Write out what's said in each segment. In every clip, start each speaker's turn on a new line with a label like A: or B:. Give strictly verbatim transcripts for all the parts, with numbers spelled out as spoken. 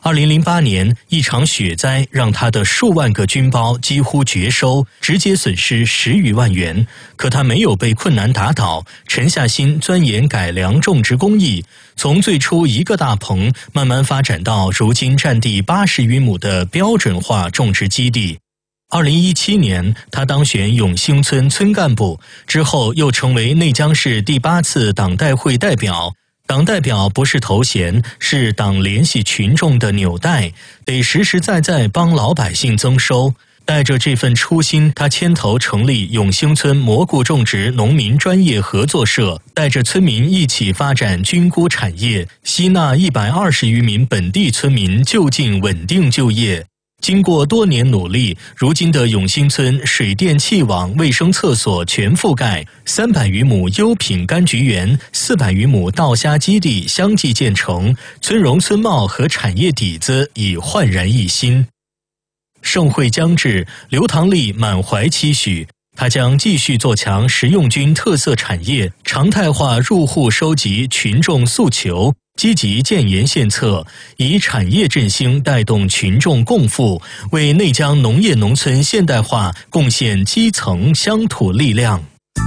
A: 二零零八年，一场雪灾让他的数万个军包几乎绝收，直接损失十余万元。可他没有被困难打倒，沉下心钻研改良种植工艺，从最初一个大棚慢慢发展到如今占地八十余亩的标准化种植基地。二零一七年，他当选永兴村村干部，之后又成为内江市第八次党代会代表。党代表不是头衔，是党联系群众的纽带，得实实在在帮老百姓增收。带着这份初心，他牵头成立永兴村蘑菇种植农民专业合作社，带着村民一起发展菌菇产业，吸纳一百二十余名本地村民就近稳定就业。经过多年努力，如今的永兴村水电气网、卫生厕所全覆盖，三百余亩优品柑橘园、四百余亩稻虾基地相继建成，村容村貌和产业底子已焕然一新。盛会将至，刘唐利满怀期许，他将继续做强食用菌特色产业，常态化入户收集群众诉求，积极建言献策，以产业振兴带动群众共富，为内江农业农村现代化贡献基层乡土力量。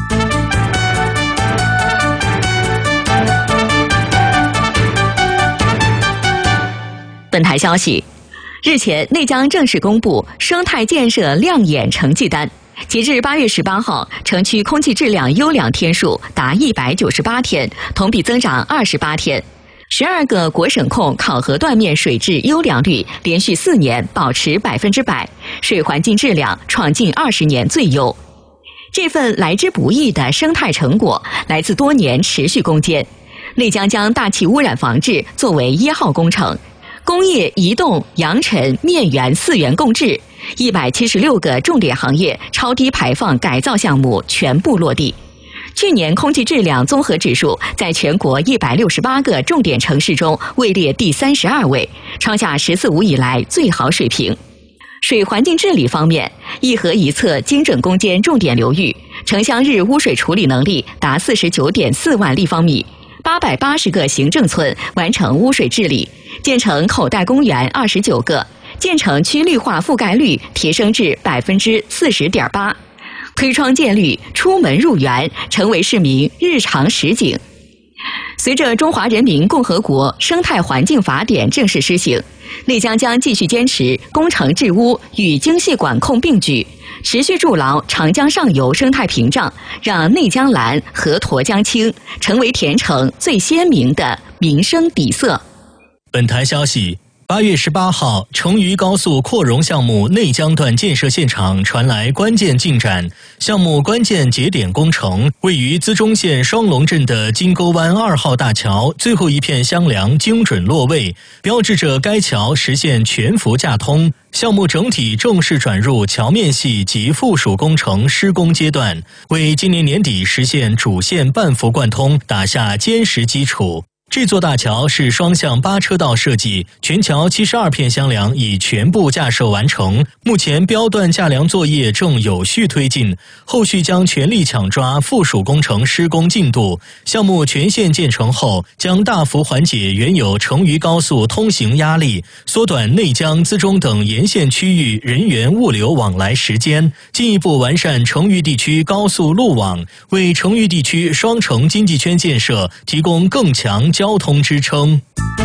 B: 本台消息，日前内江正式公布生态建设亮眼成绩单。截至八月十八号，城区空气质量优良天数达一百九十八天，同比增长二十八天。十二个国省控考核断面水质优良率连续四年保持百分之百，水环境质量创近二十年最优。这份来之不易的生态成果，来自多年持续攻坚。内江将大气污染防治作为一号工程，工业移动、扬尘、面源四元共治，一百七十六个重点行业超低排放改造项目全部落地。去年空气质量综合指数在全国一百六十八个重点城市中位列第三十二位，创下“十四五”以来最好水平。水环境治理方面，一河一策精准攻坚重点流域，城乡日污水处理能力达四十九点四万立方米，八百八十个行政村完成污水治理，建成口袋公园二十九个，建成区绿化覆盖率提升至百分之四十点八。推窗见绿，出门入园，成为市民日常实景。随着《中华人民共和国生态环境法典》正式施行，内江将继续坚持工程治污与精细管控并举，持续筑牢长江上游生态屏障，让内江蓝和沱江青成为田城最鲜明的民生底色。
A: 本台消息，八月十八号，成渝高速扩容项目内江段建设现场传来关键进展。项目关键节点工程位于资中县双龙镇的金沟湾二号大桥最后一片箱梁精准落位，标志着该桥实现全幅架通。项目整体正式转入桥面系及附属工程施工阶段，为今年年底实现主线半幅贯通打下坚实基础。这座大桥是双向八车道设计，全桥七十二片箱梁已全部架设完成，目前标段架梁作业正有序推进，后续将全力抢抓附属工程施工进度。项目全线建成后，将大幅缓解原有成渝高速通行压力，缩短内江、资中等沿线区域人员物流往来时间，进一步完善成渝地区高速路网，为成渝地区双城经济圈建设提供更强交通支撑。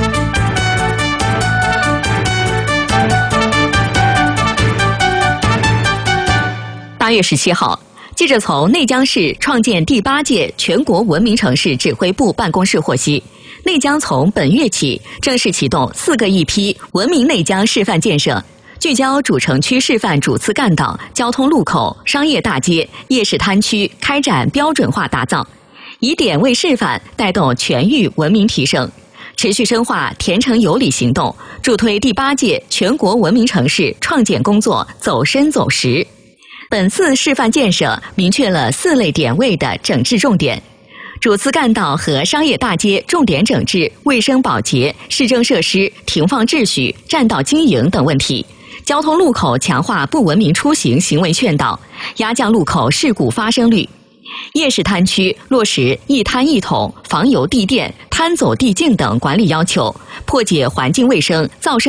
B: 八月十七号，记者从内江市创建第八届全国文明城市指挥部办公室获悉，内江从本月起正式启动四个一批文明内江示范建设，聚焦主城区示范主次干道、交通路口、商业大街、夜市摊区开展标准化打造，以点位示范带动全域文明提升，持续深化田城有礼行动，助推第八届全国文明城市创建工作走深走实。本次示范建设明确了四类点位的整治重点：主次干道和商业大街重点整治卫生保洁、市政设施、停放秩序、占道经营等问题；交通路口强化不文明出行行为劝导，压降路口事故发生率；夜市摊区落实一摊一统、防油地电、摊走地径等管理要求，破解环境卫生、噪声